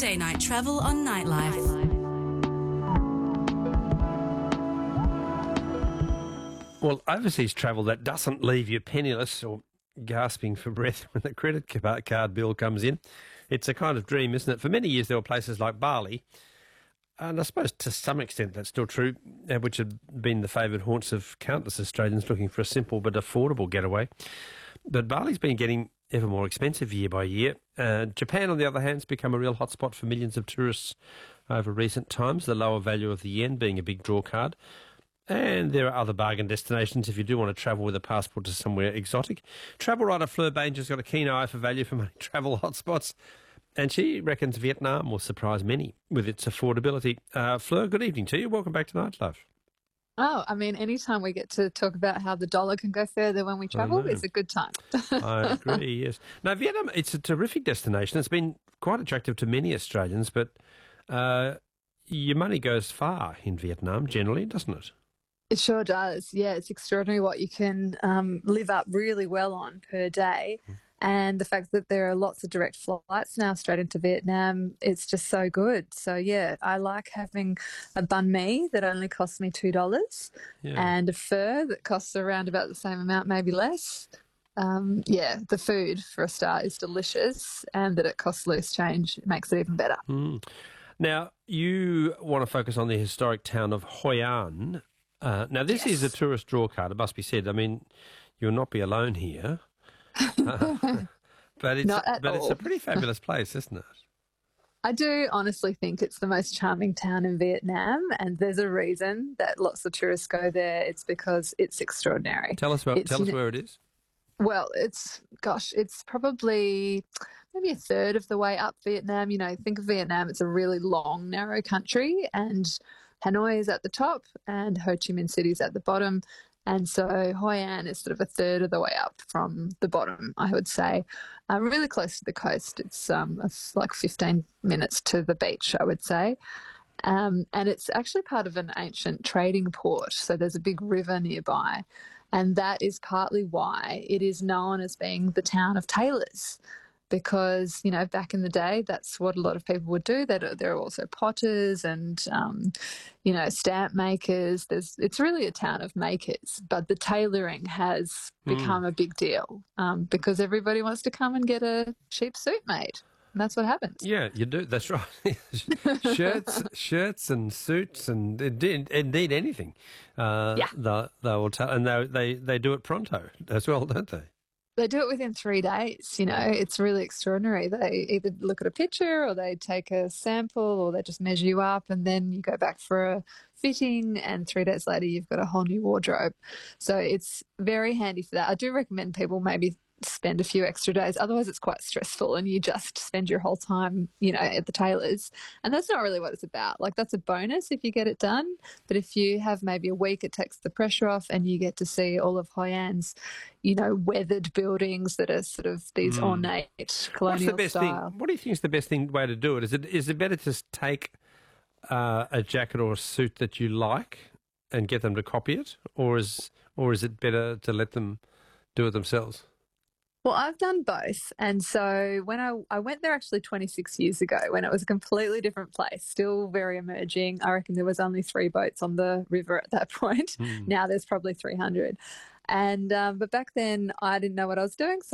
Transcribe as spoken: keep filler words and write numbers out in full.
Thursday night travel on Nightlife. Well, overseas travel that doesn't leave you penniless or gasping for breath when the credit ca- card bill comes in. It's a kind of dream, isn't it? For many years there were places like Bali, and I suppose to some extent that's still true, uh, which have been the favoured haunts of countless Australians looking for a simple but affordable getaway. But Bali's been getting ever more expensive year by year. Uh, Japan, on the other hand, has become a real hotspot for millions of tourists over recent times, the lower value of the yen being a big draw card. And there are other bargain destinations if you do want to travel with a passport to somewhere exotic. Travel writer Fleur Banger has got a keen eye for value for money travel hotspots, and she reckons Vietnam will surprise many with its affordability. Uh, Fleur, good evening to you. Welcome back to Nightlife. Oh, I mean, anytime we get to talk about how the dollar can go further when we travel is a good time. I agree, yes. Now, Vietnam, it's a terrific destination. It's been quite attractive to many Australians, but uh, your money goes far in Vietnam generally, doesn't it? It sure does. Yeah, it's extraordinary what you can um, live up really well on per day. And the fact that there are lots of direct flights now straight into Vietnam, it's just so good. So, yeah, I like having a banh mi that only costs me two dollars Yeah. and a pho that costs around about the same amount, maybe less. Um, yeah, the food, for a start, is delicious, and that it costs loose change makes it even better. Mm. Now, you want to focus on the historic town of Hoi An. Uh, now, this Yes. is a tourist draw card, it must be said. I mean, you'll not be alone here. Uh, but it's Not at but it's all. a pretty fabulous place, isn't it? I do honestly think it's the most charming town in Vietnam, and there's a reason that lots of tourists go there. It's because it's extraordinary. Tell us where, It's, tell you us know- where it is. Well, it's, gosh, it's probably maybe a third of the way up Vietnam. You know, think of Vietnam, it's a really long, narrow country, and Hanoi is at the top and Ho Chi Minh City is at the bottom. And so Hoi An is sort of a third of the way up from the bottom, I would say. Uh, really close to the coast. It's um, it's like fifteen minutes to the beach, I would say. Um, and it's actually part of an ancient trading port. So there's a big river nearby. And that is partly why it is known as being the town of tailors. Because, you know, back in the day, that's what a lot of people would do. There are also potters and, um, you know, stamp makers. There's, it's really a town of makers. But the tailoring has become a big deal um, because everybody wants to come and get a cheap suit made. And that's what happens. Yeah, you do. That's right. shirts, shirts, and suits, and indeed, indeed anything. Uh, Yeah. They, they will tell, and they, they they do it pronto as well, don't they? They do it within three days. You know, it's really extraordinary. They either look at a picture or they take a sample or they just measure you up, and then you go back for a fitting, and three days later you've got a whole new wardrobe. So it's very handy for that. I do recommend people maybe spend a few extra days. Otherwise it's quite stressful and you just spend your whole time, you know, at the tailors. And that's not really what it's about. Like, that's a bonus if you get it done. But if you have maybe a week, it takes the pressure off and you get to see all of Hoi An's, you know, weathered buildings that are sort of these ornate What's colonial the best style. thing? What do you think is the best thing way to do it? Is it is it better to take uh, a jacket or a suit that you like and get them to copy it, or is or is it better to let them do it themselves? Well, I've done both. And so when I, I went there actually twenty-six years ago when it was a completely different place, still very emerging. I reckon there was only three boats on the river at that point. Mm. Now there's probably three hundred. And um, but back then I didn't know what I was doing. So